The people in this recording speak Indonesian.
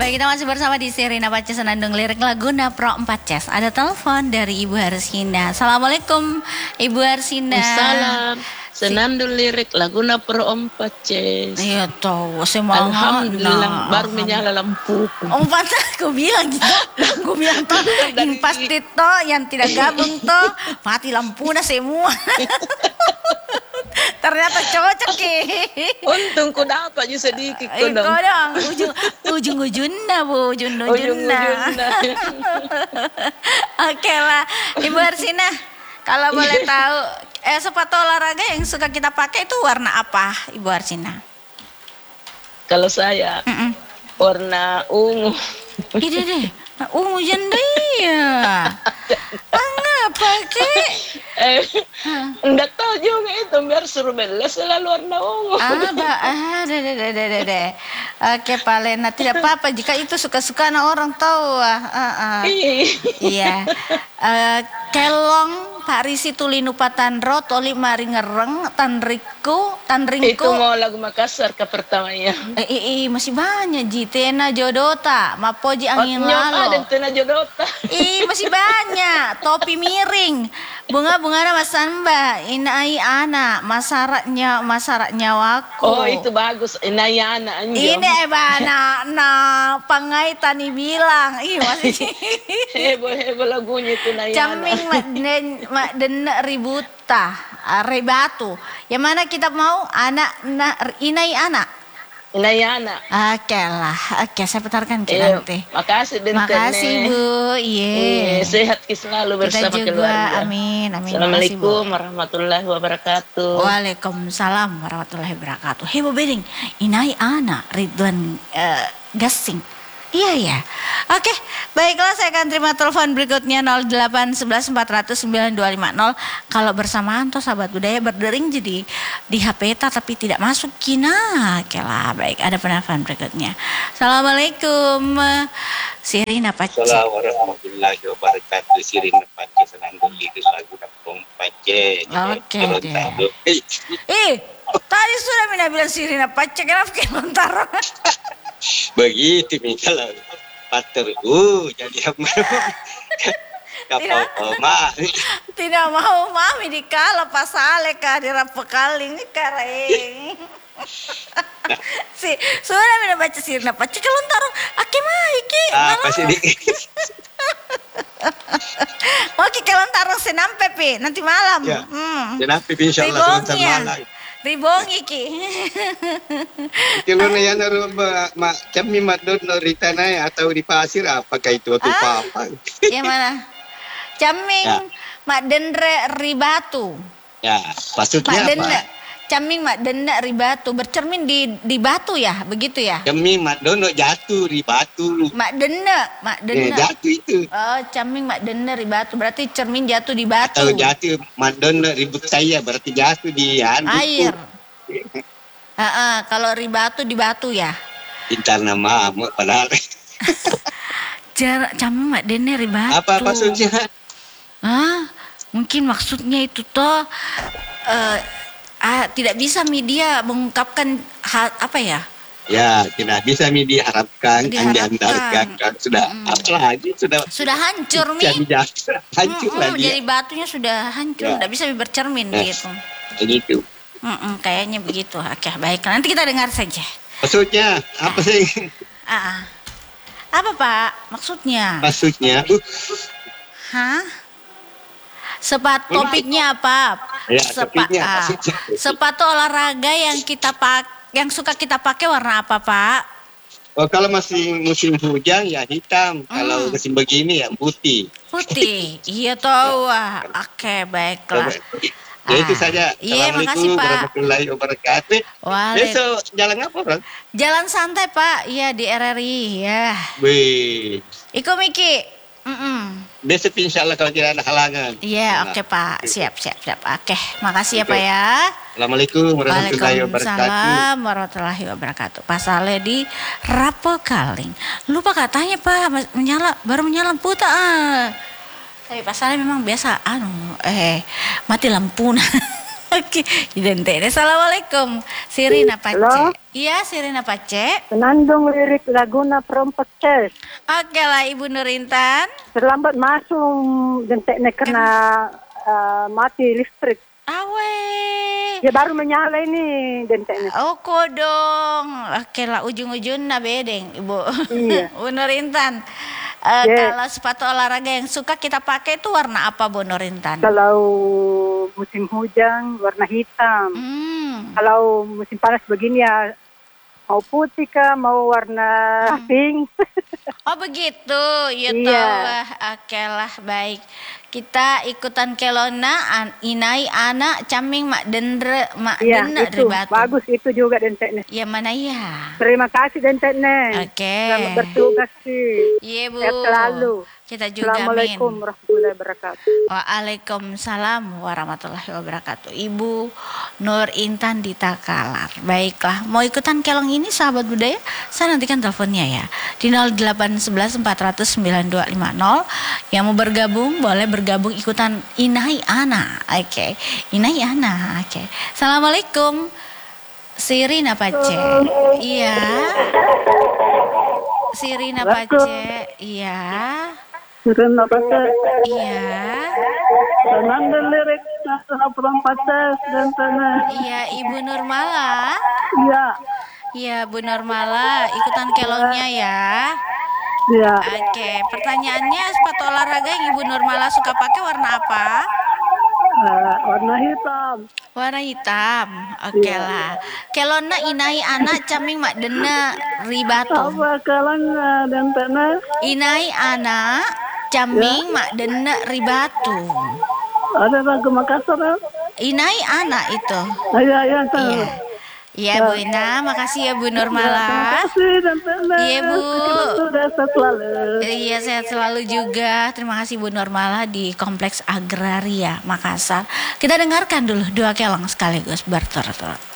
kita masih bersama di Sirina Pace Senandung Lirik Laguna Pro 4 Ces. Ada telepon dari Ibu Harsina. Assalamualaikum Ibu Harsina. Salam. Senandung Lirik Laguna Pro 4 Ces. Iya toh, semangat. Alhamdulillah baru menyala lampu. Aku bilang gitu. Aku bilang toh, yang pasti toh, yang tidak gabung toh, mati lampunya semua. Ternyata cocok Untung ku dapat juga sedikit kodong. Kodong ujung-ujungnya Bu, ujung-ujungnya. Oke lah, Ibu Harsina, kalau boleh tahu, sepatu olahraga yang suka kita pakai itu warna apa, Ibu Harsina? Kalau saya warna ungu. Ide deh, ungu janda ya. Mengapa Enggak tahu juga itu biar suruh bela selalu warna ungu. Deh. Oke, Pak Lena, tidak apa-apa jika itu suka-suka anak orang tahu. Iya. Kelong Pak Risi Tulinu Patanro Toli Mari Ngereng Tanringku. Itu mau lagu Makassar ke pertamanya. Masih banyak Tena Jodota Mapoji Angin Lalu. Ada Tena Jodota. Masih banyak. Topi miring. Bunga-bunga Mas Samba. Inai anak masaraknya waku. Oh, itu bagus. Inai anak anjing. Ini anak pangai tani bilang. Masih heboh lagunya itu Inai Caming Makden Ributa Rebatu. Yang mana kita mau Inai anak. Inai anak. Oke lah. Oke, saya putarkan nanti. Makasih Makasih Bu. Sehat selalu bersama kita juga, keluarga. Amin. Assalamualaikum warahmatullahi wabarakatuh. Waalaikumsalam warahmatullahi wabarakatuh. Hebo beding. Inai anak Ridwan Gasing. Iya ya. Oke, baiklah saya akan terima telepon berikutnya 0811 400 9250. Kalau bersamaan toh sahabat budaya berdering jadi di HP tapi tidak masuk kina. Oke lah, baik ada penelpon berikutnya. Assalamualaikum. Sirina Pace. Assalamualaikum warahmatullahi wabarakatuh. Sirina Pace Senandung Lirik Laguna Pro 4 Ces. Oke deh. Tadi sudah Mina bilang Sirina Pace, kenapa kelontar? Begitu misalnya pater jadi kapal mah tidak mau mami dikala pasale kehadiran pekaling kering. Sudah Mina baca Sirina Pace kelontar ake maiki pasti di Oke kelontar senampe pi nanti malam. Ya. Senampe insyaallah malam. Ribongi ki. Kalau nanya kami madon di tanah atau di pasir apakah itu atau apa? Yang mana? Caming Makdendre Ribatu. Ya, maksudnya apa? Caming Makdendre Ribatu bercermin di batu ya, begitu ya? Caming Makdono jatuh di batu. Makdenne. Jatuh itu. Oh, caming Makdendre Ribatu berarti cermin jatuh di batu. Atau jatuh Makdono ribut saya berarti jatuh di air. Kalau ribatu di batu ya. Intan nama padahal. Caming Makdenne Ribatu. Apa maksudnya? Mungkin maksudnya itu toh tidak bisa media mengungkapkan apa ya? Ya, tidak bisa media harapkan diantarkan sudah apalagi sudah hancur hancur lagi. Jadi batunya sudah hancur, tidak bisa bercermin gitu. Begitu. Kayaknya begitu. Oke, baik. Nanti kita dengar saja. Maksudnya apa sih? Apa Pak? Maksudnya? Topiknya apa? Ya, sepatu olahraga yang suka kita pakai warna apa, Pak? Oh, kalau masih musim hujan ya hitam. Kalau musim begini ya putih. Putih. Iya tahu. Oke, baiklah. Ya itu saja. Iya, makasih Pak. Warahmatullahi wabarakatuh. Besok jalan apa, Bang? Jalan santai, Pak. Iya di RRI ya. Wih. Iko Miki. Besok insya Allah kalau tidak ada halangan. Iya, oke Pak. Siap. Oke, makasih ya Pak ya. Assalamualaikum warahmatullahi wabarakatuh. Waalaikumsalam warahmatullahi wabarakatuh. Pak Saleh di Rapokaling. Lupa katanya Pak, baru menyala lampu tak. Tapi Pak Saleh memang biasa mati lampu. Oke, identik. Assalamualaikum. Sirina Pace. Halo? Iya, Sirina Pace. Senandung lirik Laguna Perempat Ces. Oke lah Ibu Nurintan. Terlambat masuk dan teknik kena mati listrik. Awe. Ya baru menyala ini dan teknik. Oh kodong. Oke lah ujung-ujungnya bedeng Ibu. Iya. Bu Nurintan. Ya. Kalau sepatu olahraga yang suka kita pakai itu warna apa Bu Nurintan? Kalau musim hujan warna hitam. Kalau musim panas begini ya mau putih kah, mau warna pink. Oh begitu, ya Iya. tahu lah. Oke lah, baik. Kita ikutan kelona, inai anak caming mak dendre mak Iya, dena itu ribatu. bagus itu juga dan teknik. Ya mana ya? Terima kasih dan teknik. Oke. Selamat bertugas sih. Iya Bu. Sehat selalu. Kita juga Assalamualaikum amin. warahmatullahi wabarakatuh. Waalaikumsalam warahmatullahi wabarakatuh. Ibu Nur Intan di Takalar. Baiklah, mau ikutan kelong ini sahabat budaya? Saya nantikan teleponnya ya. Di 0811 400 9250. Yang mau bergabung boleh bergabung ikutan Inai Ana. Oke. Inai Ana. Oke. Assalamualaikum. Sirina Pace. Iya. Sirina Pace. Iya. Sirina Pace. Iya. Senandung lirik Laguna Perempat Ces dan tanah. Iya, Ibu Nurmala. Iya. Iya, Bu Nurmala, ikutan kelongnya ya. Iya. Oke, pertanyaannya sepatu olahraga yang Ibu Nurmala suka pakai warna apa? Warna hitam. Warna hitam. Oke lah. Kelonna inai anak caming mak dena ribatu. Apa kalangnya dan tanah? Inai anak caming mak dena ribatu. Ada lagu Makassar ya? Inai anak itu. Iya, tahu. Iya. Iya Bu Ina, makasih ya Bu Nurmala. Terima kasih dan tanah. Iya, Bu. Sudah selalu. Iya sehat selalu juga. Terima kasih Bu Nurmala di Kompleks Agraria Makassar. Kita dengarkan dulu dua kelong sekaligus berturut-turut.